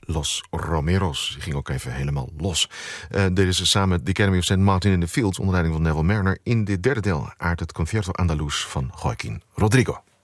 Los Romeros. Die ging ook even helemaal los. Deden ze samen de Academy of St. Martin in the Fields onder leiding van Neville Marriner in dit derde deel uit het Concierto Andaluz van Joaquín Rodrigo.